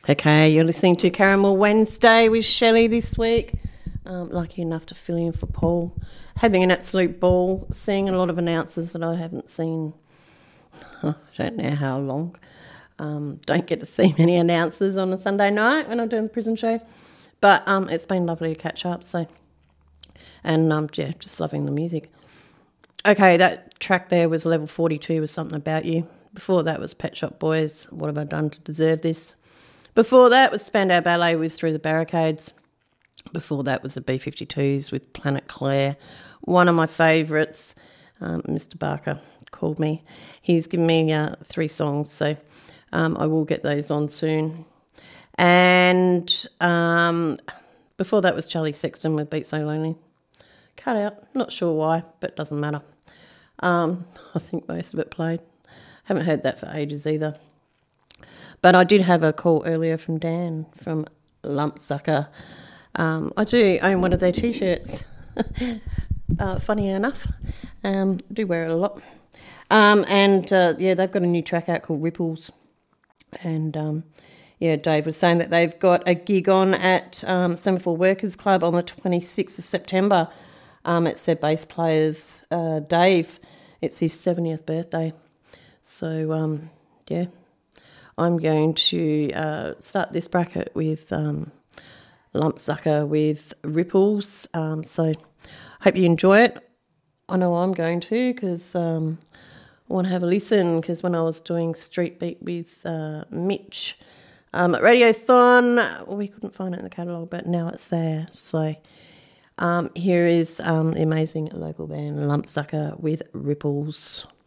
Okay, you're listening to Caramel Wednesday with Shelley this week. Lucky enough to fill in for Paul. Having an absolute ball, seeing a lot of announcers that I haven't seen, I don't know how long. Don't get to see many announcers on a Sunday night when I'm doing the prison show. But it's been lovely to catch up, and just loving the music. Okay, that track there was Level 42 with Something About You. Before that was Pet Shop Boys, What Have I Done to Deserve This? Before that was Spandau Ballet with Through the Barricades. Before that was the B-52s with Planet Claire. One of my favourites, Mr. Barker called me. He's given me 3 songs, so I will get those on soon. And before that was Charlie Sexton with Beat So Lonely. Cut out, not sure why, but it doesn't matter. I think most of it played. Haven't heard that for ages either. But I did have a call earlier from Dan from Lumpsucker. I do own one of their T-shirts. Funny enough. Do wear it a lot. They've got a new track out called Ripples. And, Dave was saying that they've got a gig on at Semaphore Workers Club on the 26th of September. It's their bass player's Dave. It's his 70th birthday. So, I'm going to start this bracket with Lumpsucker with Ripples. So hope you enjoy it. I know I'm going to because I want to have a listen, because when I was doing Street Beat with Mitch at Radiothon, we couldn't find it in the catalogue, but now it's there. So here is the amazing local band Lumpsucker with Ripples.